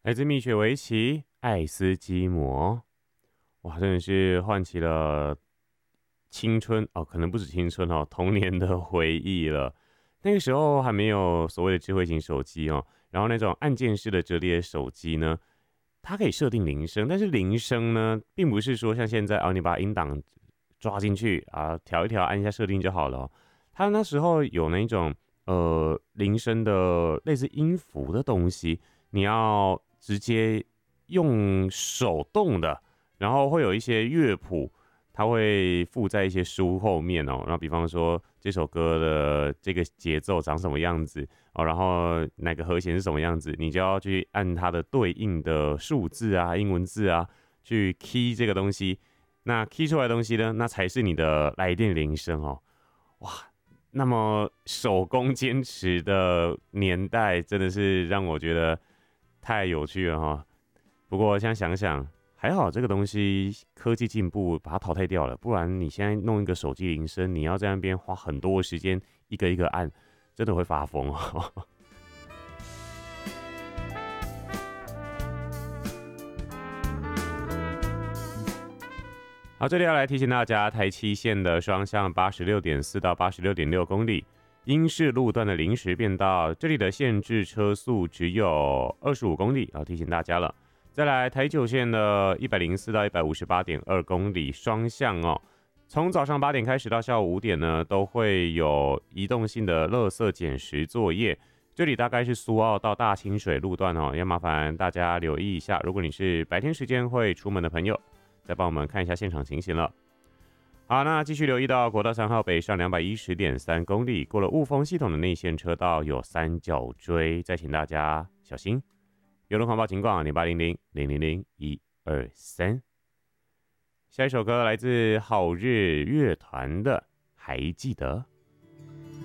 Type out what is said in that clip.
来自蜜雪维奇《爱斯基摩》。哇，真的是唤起了青春哦，可能不止青春哦，童年的回忆了。那个时候还没有所谓的智慧型手机哦，然后那种按键式的折叠手机呢，它可以设定铃声，但是铃声呢，并不是说像现在啊，你把音档抓进去啊，调一调，按一下设定就好了哦。它那时候有那种铃声的类似音符的东西，你要直接用手动的，然后会有一些乐谱，它会附在一些书后面哦。然后比方说这首歌的这个节奏长什么样子哦，然后哪个和弦是什么样子，你就要去按它的对应的数字啊、英文字啊去 key 这个东西。那 key 出来的东西呢，那才是你的来电铃声哦。哇，那么手工坚持的年代，真的是让我觉得太有趣了哈。不过现在想想，还好这个东西科技进步把它淘汰掉了，不然你现在弄一个手机铃声，你要在那边花很多时间一个一个按，真的会发疯哦。好，这里要来提醒大家，台七线的双向86.4到86.6公里，因市路段的临时变道，这里的限制车速只有25公里，要提醒大家了。再来，台九线的104到158.2公里双向哦，从早上8点开始到下午5点呢，都会有移动性的垃圾捡拾作业。这里大概是苏澳到大清水路段哦，要麻烦大家留意一下。如果你是白天时间会出门的朋友，再帮我们看一下现场情形了。好，那继续留意到国道3号北上210.3公里，过了雾峰系统的内线车道有三角锥，再请大家小心。有人狂暴情况0800000123。下一首歌来自好日乐团的《还记得》。